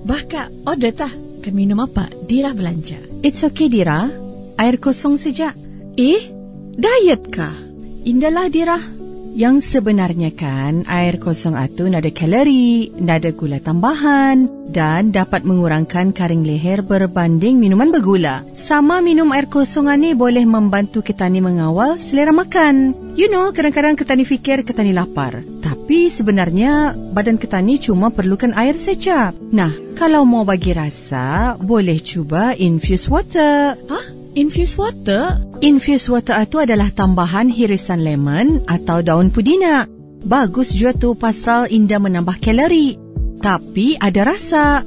Kak, order tah. Kan minum apa? Dira belanja. It's okay, Dira. Air kosong saja. Diet kah? Indahlah, Dira. Yang sebenarnya kan, air kosong itu nada kalori, nada gula tambahan dan dapat mengurangkan karing leher berbanding minuman bergula. Sama minum air kosong ni boleh membantu kita ni mengawal selera makan. You know, kadang-kadang kita ni fikir kita ni lapar. Tapi sebenarnya badan kita ni cuma perlukan air saja. Nah, kalau mau bagi rasa, boleh cuba infused water. Infused water? Infused water itu adalah tambahan hirisan lemon atau daun pudina. Bagus juga tu pasal indah menambah kalori. Tapi ada rasa.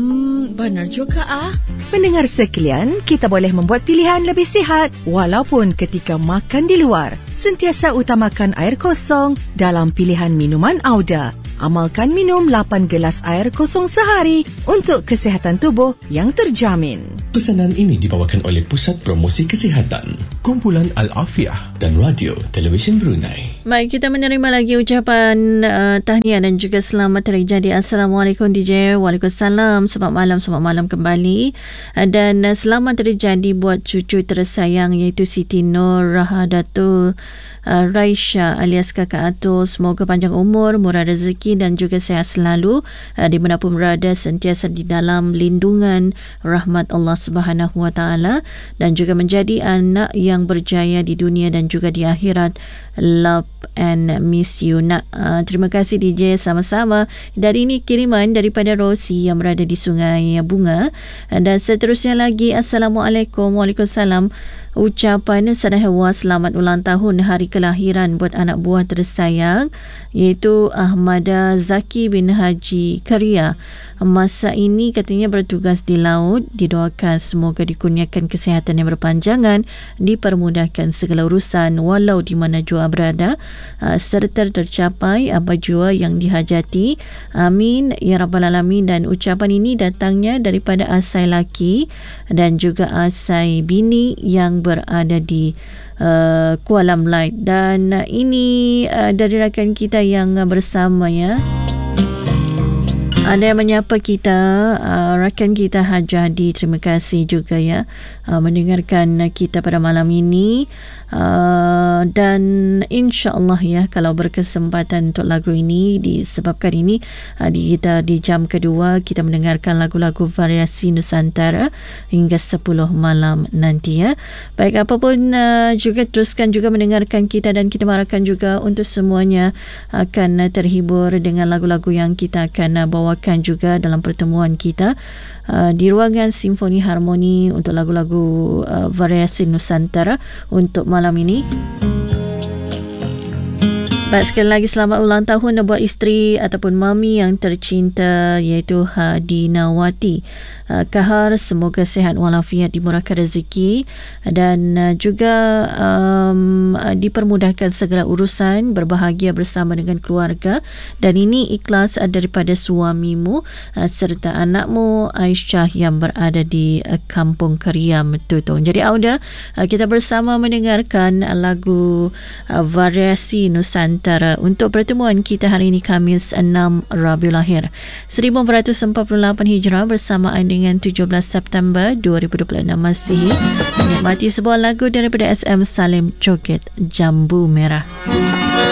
Benar juga Pendengar sekalian, kita boleh membuat pilihan lebih sihat. Walaupun ketika makan di luar, sentiasa utamakan air kosong dalam pilihan minuman Auda. Amalkan minum 8 gelas air kosong sehari untuk kesihatan tubuh yang terjamin. Pesanan ini dibawakan oleh Pusat Promosi Kesihatan, Kumpulan Al-Afiah dan Radio Televisyen Brunei. Baik, kita menerima lagi ucapan tahniah dan juga selamat hari jadi. Assalamualaikum DJ. Waalaikumsalam. Selamat malam kembali. Dan selamat hari jadi buat cucu tersayang iaitu Siti Nur Rahadatul Raisha alias Kakak Atul. Semoga panjang umur, murah rezeki dan juga sehat selalu dimanapun berada, sentiasa di dalam lindungan rahmat Allah Subhanahu Wa Taala dan juga menjadi anak yang berjaya di dunia dan juga di akhirat. Love and miss you nak. Terima kasih DJ, sama-sama. Dari ini kiriman daripada Rosi yang berada di Sungai Bunga. Dan seterusnya lagi, Assalamualaikum. Waalaikumsalam. Ucapan Sadahawa selamat ulang tahun hari kelahiran buat anak buah tersayang iaitu Ahmada Zaki bin Haji Karia. Masa ini katanya bertugas di laut. Didoakan semoga dikurniakan kesihatan yang berpanjangan, dipermudahkan segala urusan walau di mana jua berada, serta tercapai apa jua yang dihajati. Amin ya rabbal alamin. Dan ucapan ini datangnya daripada asai laki dan juga asai bini yang berada di Kuala Melayu. Dan ini dari rakan kita yang bersama ya. Ada yang menyapa kita, rakan kita Hajadi. Terima kasih juga ya mendengarkan kita pada malam ini. Dan insya-Allah ya, kalau berkesempatan untuk lagu ini, disebabkan ini kita di jam kedua kita mendengarkan lagu-lagu variasi Nusantara hingga 10 malam nanti ya. Baik, apapun juga teruskan juga mendengarkan kita dan kita harapkan juga untuk semuanya akan terhibur dengan lagu-lagu yang kita akan bawakan juga dalam pertemuan kita di ruangan Simfoni Harmoni untuk lagu-lagu variasi Nusantara untuk malam ini. Baik, sekali lagi selamat ulang tahun buat isteri ataupun mami yang tercinta iaitu Hadinawati Kahar. Semoga sehat walafiat, dimurahkan rezeki dan juga dipermudahkan segala urusan, berbahagia bersama dengan keluarga. Dan ini ikhlas daripada suamimu serta anakmu Aisyah yang berada di Kampung Keriam Tutong. Jadi Auda, kita bersama mendengarkan lagu variasi Nusantara untuk pertemuan kita hari ini Khamis 6 Rabiul Akhir 1448 Hijrah bersamaan dengan 17 September 2026 Masihi. Menikmati sebuah lagu daripada SM Salim, Joget Jambu Merah.